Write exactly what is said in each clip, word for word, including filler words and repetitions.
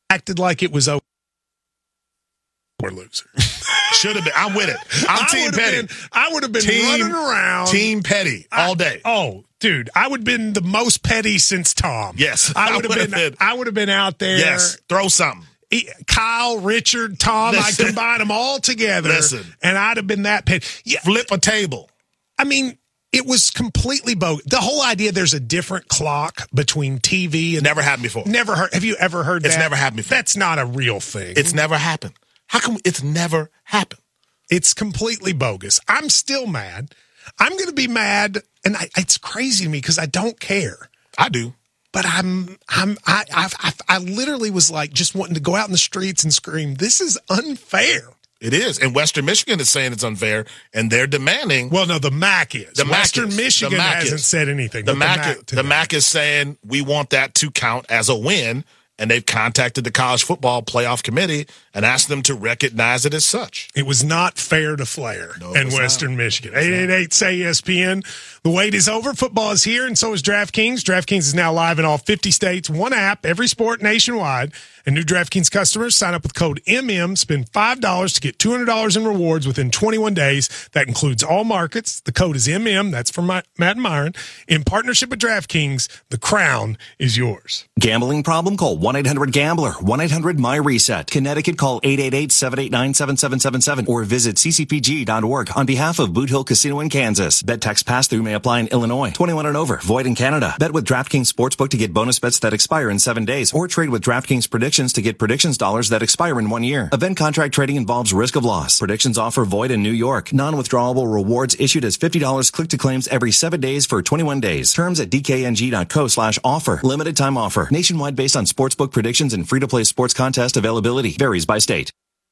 acted like it was okay. We're loser. Should have been. I'm with it. I'm I Team Petty. Been, I would have been team, running around. Team Petty all day. I, oh, dude, I would have been the most petty since Tom. Yes, I would have been, been. I would have been out there. Yes, throw something. Kyle, Richard, Tom, Listen. I combine them all together. Listen. And I'd have been that petty. Yeah. Flip a table. I mean, it was completely bogus. The whole idea there's a different clock between T V and never happened before. Never heard. Have you ever heard it's that? It's never happened before. That's not a real thing. It's never happened. How come it's never happened? It's completely bogus. I'm still mad. I'm going to be mad, and I, it's crazy to me because I don't care. I do. But I'm, I'm, I, I, I, I literally was like just wanting to go out in the streets and scream, this is unfair. It is. And Western Michigan is saying it's unfair, and they're demanding. Well, no, the M A C is. The Western M A C is. Michigan The M A C hasn't is. said anything. The the M A C, M A C, the M A C is saying we want that to count as a win, and they've contacted the College Football Playoff Committee and asked them to recognize it as such. It was not fair to Flair no, in Western not. Michigan. eight eight eight, S A Y, E S P N. The wait is over. Football is here, and so is DraftKings. DraftKings is now live in all fifty states. One app, every sport nationwide. And new DraftKings customers sign up with code M M, spend five dollars to get two hundred dollars in rewards within twenty-one days. That includes all markets. The code is M M. That's from Matt and Myron. In partnership with DraftKings, the crown is yours. Gambling problem? Call one eight hundred gambler. one eight hundred my reset. Connecticut, call eight eight eight, seven eight nine, seven seven seven seven or visit c c p g dot org on behalf of Boot Hill Casino in Kansas. Bet tax pass-through may apply in Illinois. twenty-one and over. Void in Canada. Bet with DraftKings Sportsbook to get bonus bets that expire in seven days or trade with DraftKings Predictions to get predictions dollars that expire in one year. Event contract trading involves risk of loss. Predictions offer void in New York. Non-withdrawable rewards issued as fifty dollars click to claims every seven days for twenty-one days. Terms at d k n g dot co slash offer. Limited time offer. Nationwide based on sportsbook predictions and free-to-play sports contest availability. Varies by state.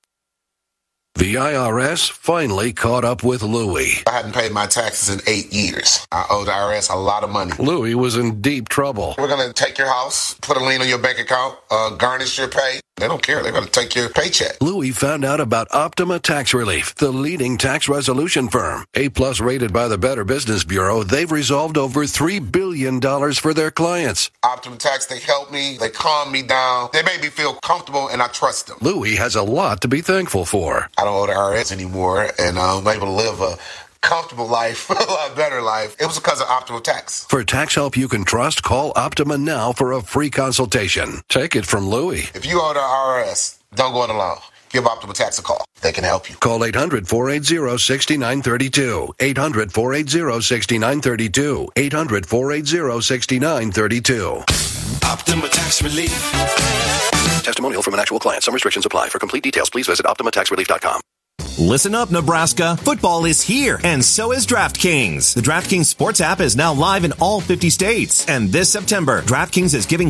The I R S finally caught up with Louie. I hadn't paid my taxes in eight years. I owed the I R S a lot of money. Louie was in deep trouble. We're going to take your house, put a lien on your bank account, uh, garnish your pay. They don't care. They're going to take your paycheck. Louie found out about Optima Tax Relief, the leading tax resolution firm. A-plus rated by the Better Business Bureau, they've resolved over three billion dollars for their clients. Optima Tax, they help me. They calm me down. They make me feel comfortable, and I trust them. Louie has a lot to be thankful for. I don't owe the I R S anymore, and I'm able to live a comfortable life, a lot better life. It was because of Optima Tax. For tax help you can trust, call Optima now for a free consultation. Take it from Louie. If you owe the I R S, don't go it alone. Give Optima Tax a call. They can help you. Call eight hundred, four eight zero, six nine three two. eight hundred, four eight zero, six nine three two. eight hundred, four eight zero, six nine three two. Optima Tax Relief. Testimonial from an actual client. Some restrictions apply. For complete details, please visit optima tax relief dot com. Listen up, Nebraska. Football is here, and so is DraftKings. The DraftKings Sports app is now live in all fifty states. And this September, DraftKings is giving